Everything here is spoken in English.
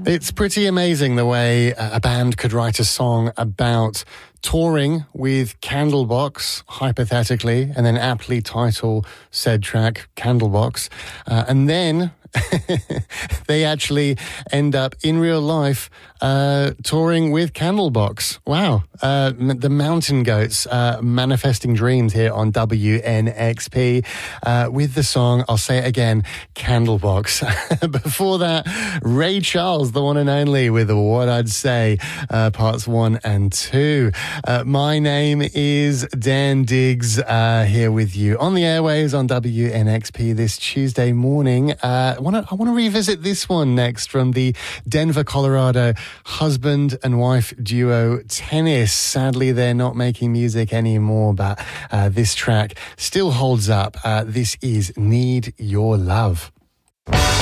It's pretty amazing the way a band could write a song about touring with Candlebox, hypothetically, and then aptly title said track Candlebox. And then they actually end up in real life touring with Candlebox. Wow. The Mountain Goats manifesting dreams here on WNXP with the song, I'll say it again, Candlebox. Before that, Ray Charles, the one and only, with What I'd Say, parts 1 and 2. My name is Dan Diggs, here with you on the airwaves on WNXP this Tuesday morning. I want to revisit this one next from the Denver, Colorado husband and wife duo Tennis. Sadly, they're not making music anymore, but this track still holds up. This is Need Your Love.